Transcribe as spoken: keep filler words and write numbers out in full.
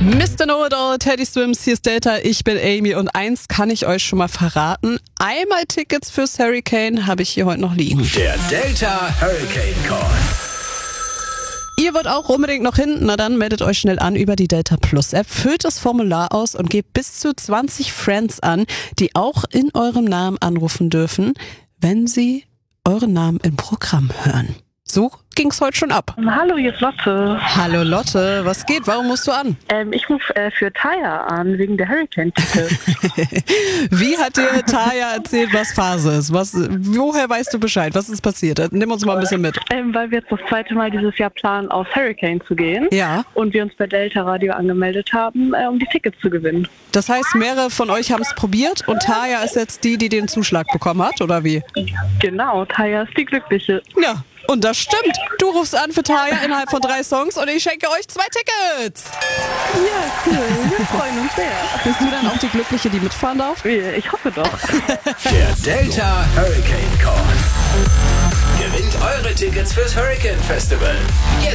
Mister Know-it-all, Teddy Swims, hier ist Delta, ich bin Amy und eins kann ich euch schon mal verraten. Einmal Tickets fürs Hurricane habe ich hier heute noch liegen. Der Delta Hurricane Call. Ihr wollt auch unbedingt noch hin? Na dann meldet euch schnell an über die Delta Plus App, füllt das Formular aus und gebt bis zu zwanzig Friends an, die auch in eurem Namen anrufen dürfen, wenn sie euren Namen im Programm hören. So ging's heute schon ab. Hallo, hier ist Lotte. Hallo Lotte, was geht? Warum musst du an? Ähm, ich rufe äh, für Taya an, wegen der Hurricane-Tickets. Wie hat dir Taya erzählt, was Phase ist? Was, woher weißt du Bescheid? Was ist passiert? Nimm uns mal ein bisschen mit. ähm, weil wir jetzt das zweite Mal dieses Jahr planen, aufs Hurricane zu gehen. Ja. Und wir uns bei Delta Radio angemeldet haben, äh, um die Tickets zu gewinnen. Das heißt, mehrere von euch haben es probiert und Taya ist jetzt die, die den Zuschlag bekommen hat, oder wie? Genau, Taya ist die Glückliche. Ja. Und das stimmt. Du rufst an für Taya innerhalb von drei Songs und ich schenke euch zwei Tickets. Ja, cool. Wir freuen uns sehr. Bist du dann auch die Glückliche, die mitfahren darf? Ich hoffe doch. Der Delta Hurricane Call. Gewinnt eure Tickets fürs Hurricane Festival. Jetzt